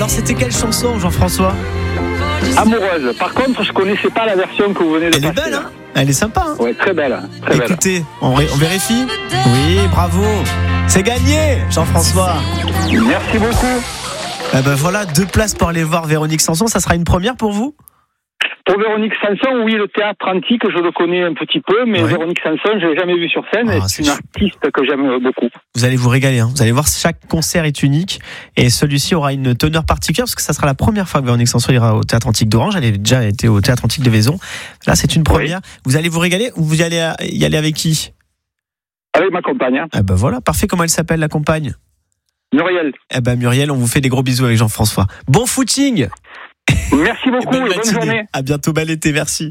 Alors c'était quelle chanson, Jean-François ? Amoureuse. Par contre, je connaissais pas la version que vous venez de passer. Elle est belle, hein ? Elle est sympa, hein ? Ouais, très belle. Très belle. Écoutez, on vérifie ? Oui, bravo. C'est gagné, Jean-François. Merci beaucoup. Voilà, 2 places pour aller voir Véronique Sanson. Ça sera une première pour vous ? Pour Véronique Sanson, oui, le théâtre antique, je le connais un petit peu, mais Véronique Sanson, je l'ai jamais vu sur scène. C'est une artiste que j'aime beaucoup. Vous allez vous régaler, hein. Vous allez voir, chaque concert est unique et celui-ci aura une teneur particulière parce que ça sera la première fois que Véronique Sanson ira au théâtre antique d'Orange. Elle avait déjà été au théâtre antique de Vaison. Là, c'est une première. Oui. Vous allez vous régaler ou vous allez y aller avec qui ? Avec ma compagne. Voilà, parfait. Comment elle s'appelle, la compagne ? Muriel. Muriel, on vous fait des gros bisous avec Jean-François. Bon footing. Merci beaucoup et bonne journée. À bientôt, bel été, merci.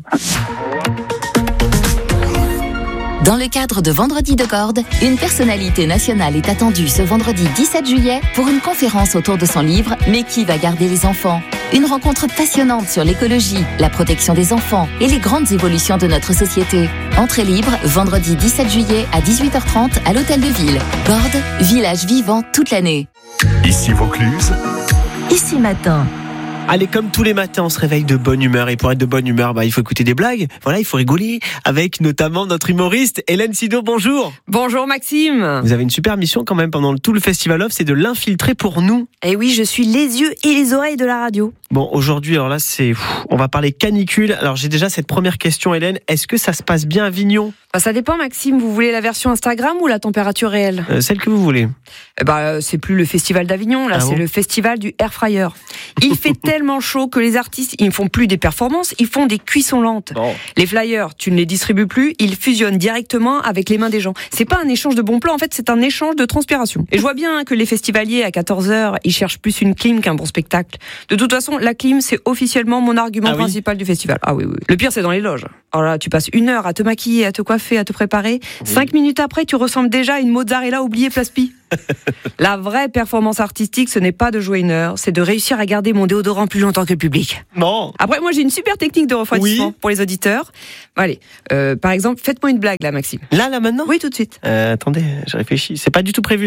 Dans le cadre de Vendredi de Corde, une personnalité nationale est attendue ce vendredi 17 juillet pour une conférence autour de son livre « Mais qui va garder les enfants ?» Une rencontre passionnante sur l'écologie, la protection des enfants et les grandes évolutions de notre société. Entrée libre, vendredi 17 juillet à 18h30 à l'Hôtel de Ville. Corde, village vivant toute l'année. Ici Vaucluse. Ici Matin. Allez, comme tous les matins, on se réveille de bonne humeur. Et pour être de bonne humeur, il faut écouter des blagues. Voilà, il faut rigoler avec notamment notre humoriste Hélène Sido. Bonjour. Bonjour Maxime. Vous avez une super mission quand même pendant tout le Festival Off, c'est de l'infiltrer pour nous. Eh oui, je suis les yeux et les oreilles de la radio. Bon, aujourd'hui, alors là, on va parler canicule. Alors j'ai déjà cette première question, Hélène. Est-ce que ça se passe bien à Avignon ? Ça dépend, Maxime. Vous voulez la version Instagram ou la température réelle ? Celle que vous voulez. C'est plus le Festival d'Avignon, là, c'est le festival du Air Fryer. Il fait tellement chaud que les artistes, ils ne font plus des performances, ils font des cuissons lentes. Oh. Les flyers, tu ne les distribues plus, ils fusionnent directement avec les mains des gens. C'est pas un échange de bons plans, en fait, c'est un échange de transpiration. Et je vois bien que les festivaliers, à 14h, ils cherchent plus une clim qu'un bon spectacle. De toute façon, la clim, c'est officiellement mon argument principal du festival. Ah oui. Le pire, c'est dans les loges. Alors là, tu passes 1 heure à te maquiller, à te coiffer, à te préparer. 5 minutes après, tu ressembles déjà à une mozzarella oubliée place Pi. La vraie performance artistique, ce n'est pas de jouer 1 heure, c'est de réussir à garder mon déodorant plus longtemps que le public. Bon. Après, moi, j'ai une super technique de refroidissement pour les auditeurs. Allez, par exemple, faites-moi une blague là, Maxime. Là, maintenant ? Oui, tout de suite. Attendez, je réfléchis. C'est pas du tout prévu.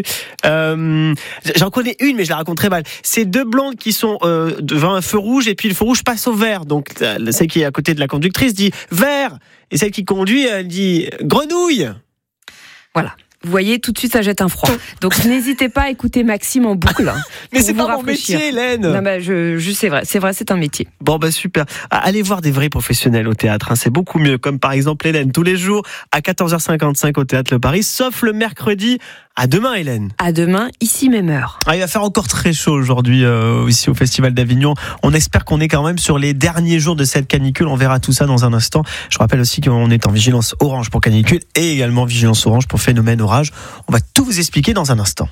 J'en connais une, mais je la raconte très mal. C'est 2 blondes qui sont devant un feu rouge et puis le feu rouge passe au vert. Donc, celle qui est à côté de la conductrice dit vert et celle qui conduit, elle dit grenouille. Voilà. Vous voyez, tout de suite, ça jette un froid. Donc, n'hésitez pas à écouter Maxime en boucle. Mais c'est pas mon métier, Hélène. Non, c'est vrai, c'est un métier. Bon, super. Allez voir des vrais professionnels au théâtre, hein, c'est beaucoup mieux. Comme par exemple Hélène, tous les jours à 14h55 au Théâtre Le Paris, sauf le mercredi. À demain, Hélène. À demain, ici même heure. Il va faire encore très chaud aujourd'hui ici au Festival d'Avignon. On espère qu'on est quand même sur les derniers jours de cette canicule. On verra tout ça dans un instant. Je rappelle aussi qu'on est en vigilance orange pour canicule et également vigilance orange pour phénomène orage. On va tout vous expliquer dans un instant.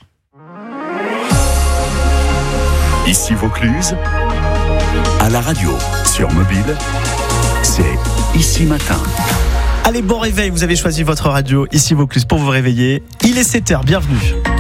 Ici Vaucluse, à la radio, sur mobile, c'est Ici Matin. Allez, bon réveil, vous avez choisi votre radio, ici Vaucluse, pour vous réveiller. Il est 7h, bienvenue.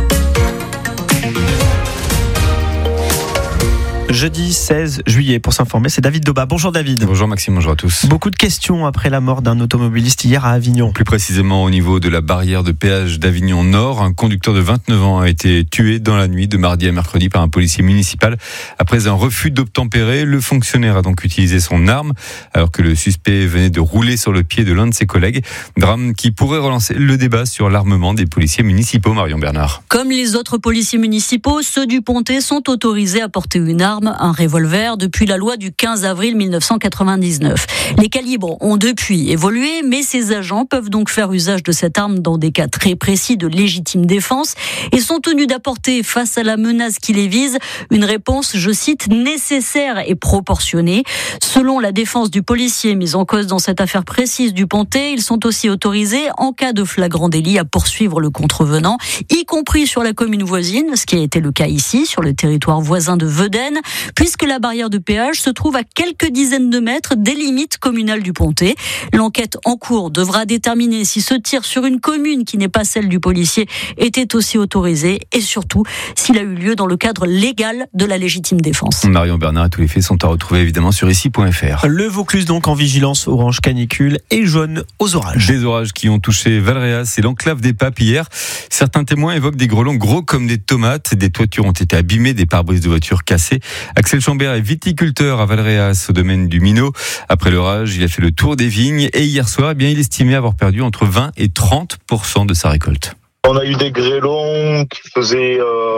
Jeudi 16 juillet, pour s'informer, c'est David Doba. Bonjour David. Bonjour Maxime, bonjour à tous. Beaucoup de questions après la mort d'un automobiliste hier à Avignon. Plus précisément au niveau de la barrière de péage d'Avignon Nord, un conducteur de 29 ans a été tué dans la nuit de mardi à mercredi par un policier municipal. Après un refus d'obtempérer, le fonctionnaire a donc utilisé son arme alors que le suspect venait de rouler sur le pied de l'un de ses collègues. Drame qui pourrait relancer le débat sur l'armement des policiers municipaux, Marion Bernard. Comme les autres policiers municipaux, ceux du Pontet sont autorisés à porter une arme, un revolver, depuis la loi du 15 avril 1999. Les calibres ont depuis évolué, mais ces agents peuvent donc faire usage de cette arme dans des cas très précis de légitime défense et sont tenus d'apporter face à la menace qui les vise une réponse, je cite, nécessaire et proportionnée. Selon la défense du policier mis en cause dans cette affaire précise du Pontet, ils sont aussi autorisés, en cas de flagrant délit, à poursuivre le contrevenant, y compris sur la commune voisine, ce qui a été le cas ici, sur le territoire voisin de Vedène, puisque la barrière de péage se trouve à quelques dizaines de mètres des limites communales du Pontet. L'enquête en cours devra déterminer si ce tir sur une commune qui n'est pas celle du policier était aussi autorisé et surtout s'il a eu lieu dans le cadre légal de la légitime défense. Marion Bernard, tous les faits sont à retrouver évidemment sur ici.fr. Le Vaucluse donc en vigilance orange canicule et jaune aux orages. Des orages qui ont touché Valréas et l'enclave des Papes hier. Certains témoins évoquent des grêlons gros comme des tomates. Des toitures ont été abîmées, des pare-brises de voitures cassées. Axel Chambert est viticulteur à Valréas, au domaine du Minot. Après l'orage, il a fait le tour des vignes et hier soir, il estimait avoir perdu entre 20 et 30% de sa récolte. On a eu des grêlons qui faisaient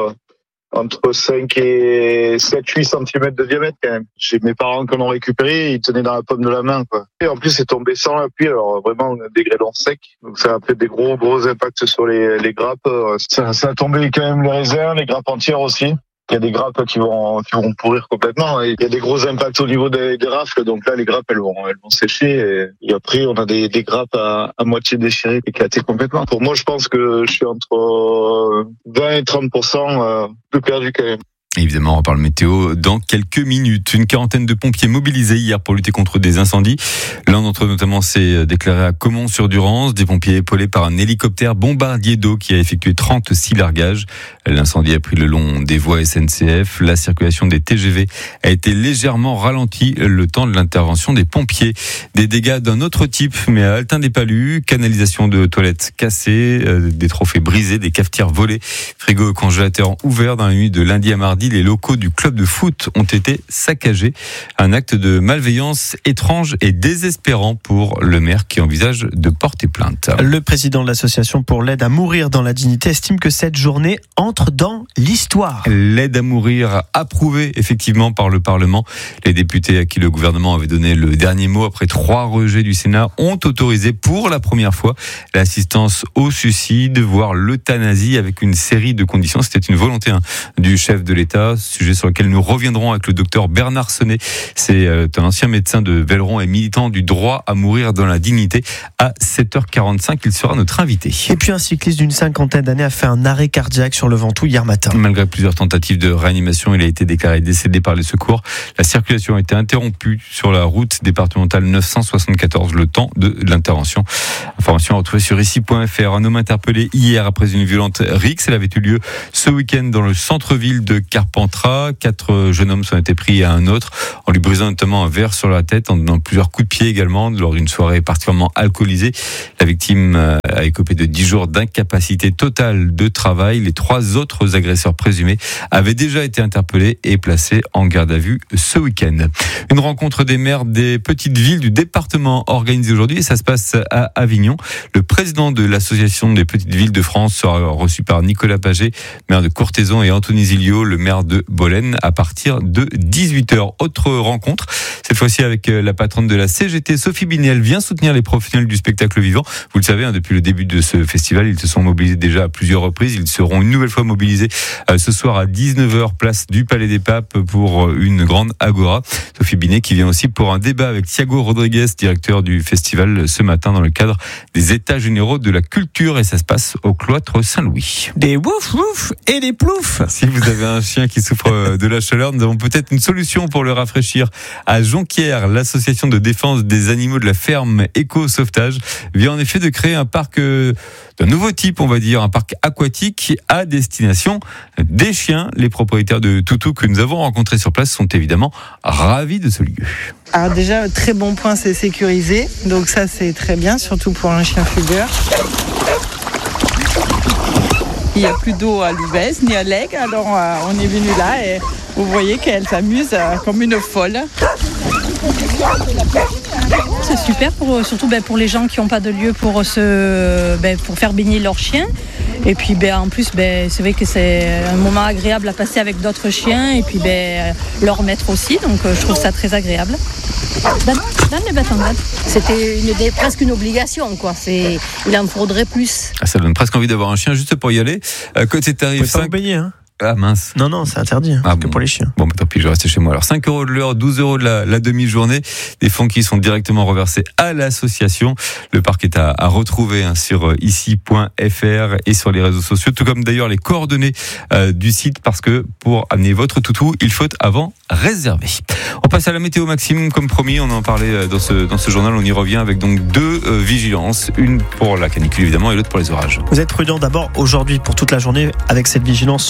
entre 5 et 7-8 cm de diamètre quand même. J'ai mes parents qui l'ont récupéré, ils tenaient dans la paume de la main, quoi. Et en plus, c'est tombé sans la pluie, alors vraiment des grêlons secs. Donc ça a fait des gros impacts sur les grappes. Ça a tombé quand même les raisins, les grappes entières aussi. Il y a des grappes qui vont pourrir complètement. Et il y a des gros impacts au niveau des rafles. Donc là, les grappes, elles vont sécher. Et après, on a des grappes à moitié déchirées, éclatées complètement. Pour moi, je pense que je suis entre 20 et 30% de perdu quand même. Évidemment, on reparle météo dans quelques minutes. Une quarantaine de pompiers mobilisés hier pour lutter contre des incendies. L'un d'entre eux notamment s'est déclaré à Caumont-sur-Durance. Des pompiers épaulés par un hélicoptère bombardier d'eau qui a effectué 36 largages. L'incendie a pris le long des voies SNCF. La circulation des TGV a été légèrement ralentie le temps de l'intervention des pompiers. Des dégâts d'un autre type, mais à Altin-des-Palus. Canalisation de toilettes cassée, des trophées brisés, des cafetières volées, frigo et congélateurs ouverts dans la nuit de lundi à mardi. Les locaux du club de foot ont été saccagés. Un acte de malveillance étrange et désespérant pour le maire qui envisage de porter plainte. Le président de l'association pour l'aide à mourir dans la dignité estime que cette journée entre dans l'histoire. L'aide à mourir approuvée effectivement par le Parlement. Les députés à qui le gouvernement avait donné le dernier mot après 3 rejets du Sénat ont autorisé pour la première fois l'assistance au suicide, voire l'euthanasie avec une série de conditions. C'était une volonté du chef de l'État. Sujet sur lequel nous reviendrons avec le docteur Bernard Sonnet. C'est un ancien médecin de Velleron et militant du droit à mourir dans la dignité. À 7h45, il sera notre invité. Et puis un cycliste d'une 50aine d'années a fait un arrêt cardiaque sur le Ventoux hier matin. Malgré plusieurs tentatives de réanimation, il a été déclaré décédé par les secours. La circulation a été interrompue sur la route départementale 974 le temps de l'intervention. Information à retrouver sur ici.fr. Un homme interpellé hier après une violente rixe. Elle avait eu lieu ce week-end dans le centre-ville de Carpentras. 4 jeunes hommes sont été pris à un autre en lui brisant notamment un verre sur la tête, en donnant plusieurs coups de pied également lors d'une soirée particulièrement alcoolisée. La victime a écopé de 10 jours d'incapacité totale de travail. Les 3 autres agresseurs présumés avaient déjà été interpellés et placés en garde à vue ce week-end. Une rencontre des maires des petites villes du département organisée aujourd'hui et ça se passe à Avignon. Le président de l'association des petites villes de France sera reçu par Nicolas Paget, maire de Courthézon, et Anthony Zilio, le maire de Bolène, à partir de 18h. Autre rencontre, cette fois-ci avec la patronne de la CGT, Sophie Binet. Elle vient soutenir les professionnels du spectacle vivant. Vous le savez, depuis le début de ce festival, ils se sont mobilisés déjà à plusieurs reprises. Ils seront une nouvelle fois mobilisés ce soir à 19h, place du Palais des Papes, pour une grande agora. Sophie Binet qui vient aussi pour un débat avec Thiago Rodriguez, directeur du festival, ce matin dans le cadre des États généraux de la culture, et ça se passe au cloître Saint-Louis. Des wouf wouf et des ploufs. Si vous avez un chien qui souffre de la chaleur, nous avons peut-être une solution pour le rafraîchir. À Jonquière, l'association de défense des animaux de la ferme Éco-Sauvetage vient en effet de créer un parc d'un nouveau type, on va dire, un parc aquatique à destination des chiens. Les propriétaires de toutous que nous avons rencontrés sur place sont évidemment ravis de ce lieu. Alors déjà, très bon point, c'est sécurisé. Donc ça, c'est très bien, surtout pour un chien fugueur. Il n'y a plus d'eau à Louvès ni à l'Aigle, alors on est venu là et vous voyez qu'elle s'amuse comme une folle. C'est super, surtout pour les gens qui n'ont pas de lieu pour faire baigner leurs chiens. Et puis en plus, c'est vrai que c'est un moment agréable à passer avec d'autres chiens et puis leur maître aussi, donc je trouve ça très agréable. C'était presque une obligation, quoi. Il en faudrait plus. Ça donne presque envie d'avoir un chien juste pour y aller. Côté tarif, vous pouvez pas payer, hein. Ah mince. Non, c'est interdit, que pour les chiens. Bon, tant pis, je vais rester chez moi. Alors 5 € de l'heure, 12 € de la demi-journée. Des fonds qui sont directement reversés à l'association. Le parc est à retrouver sur ici.fr et sur les réseaux sociaux, tout comme d'ailleurs les coordonnées du site, parce que pour amener votre toutou, il faut avant réserver. On passe à la météo, Maxime, comme promis, on en parlait dans ce journal, on y revient avec donc 2 vigilances, une pour la canicule évidemment et l'autre pour les orages. Vous êtes prudent d'abord aujourd'hui pour toute la journée avec cette vigilance orage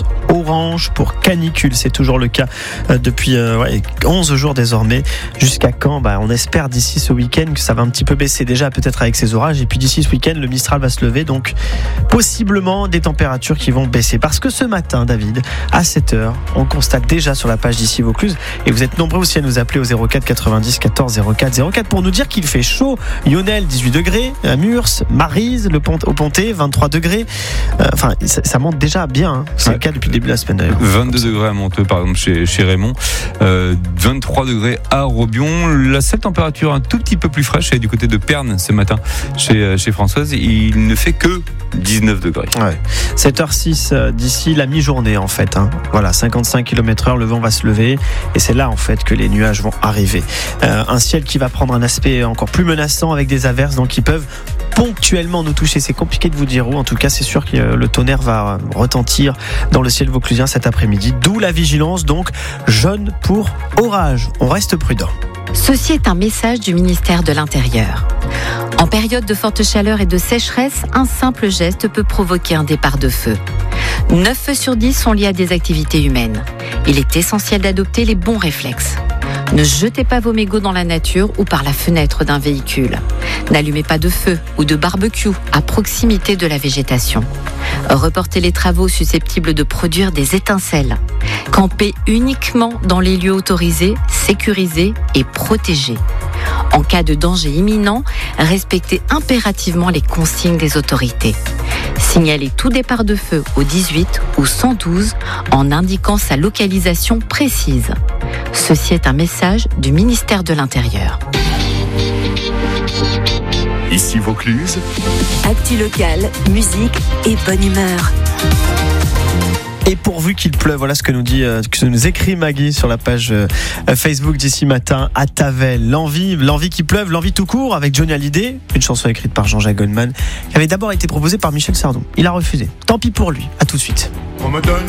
orange pour canicule. C'est toujours le cas depuis 11 jours désormais. Jusqu'à quand? On espère d'ici ce week-end que ça va un petit peu baisser déjà, peut-être avec ces orages. Et puis d'ici ce week-end, le Mistral va se lever. Donc possiblement des températures qui vont baisser. Parce que ce matin, David, à 7h, on constate déjà sur la page d'Ici Vaucluse, et vous êtes nombreux aussi à nous appeler au 04 90 14 04 04 pour nous dire qu'il fait chaud. Yonel, 18 degrés. À Murs, Maryse, au Pontet, 23 degrés. Ça monte déjà bien. Hein. C'est le cas depuis le début de la semaine d'ailleurs. 22 degrés à Monteux, par exemple, chez Raymond. 23 degrés à Robion. La seule température un tout petit peu plus fraîche est du côté de Perne ce matin, chez Françoise. Il ne fait que 19 degrés. 7h06 d'ici la mi-journée en fait. 55 km/h, le vent va se lever et c'est là en fait que les nuages vont arriver. Un ciel qui va prendre un aspect encore plus menaçant avec des averses donc qui peuvent ponctuellement nous toucher. C'est compliqué de vous dire où. En tout cas, c'est sûr que le tonnerre va retentir dans le ciel vauclusien cet après-midi. D'où la vigilance donc jaune pour orage. On reste prudent. Ceci est un message du ministère de l'Intérieur. En période de forte chaleur et de sécheresse, un simple geste peut provoquer un départ de feu. 9 feux sur 10 sont liés à des activités humaines. Il est essentiel d'adopter les bons réflexes. Ne jetez pas vos mégots dans la nature ou par la fenêtre d'un véhicule. N'allumez pas de feu ou de barbecue à proximité de la végétation. Reportez les travaux susceptibles de produire des étincelles. Campez uniquement dans les lieux autorisés, sécurisés et protégés. En cas de danger imminent, respectez impérativement les consignes des autorités. Signalez tout départ de feu au 18 ou 112 en indiquant sa localisation précise. Ceci est un message du ministère de l'Intérieur. Ici Vaucluse. Actu locale, musique et bonne humeur. Et pourvu qu'il pleuve, voilà ce que nous écrit Maggie sur la page Facebook d'Ici Matin à Tavel. L'envie qui pleuve, l'envie tout court avec Johnny Hallyday, une chanson écrite par Jean-Jacques Goldman, qui avait d'abord été proposée par Michel Sardou. Il a refusé. Tant pis pour lui. À tout de suite.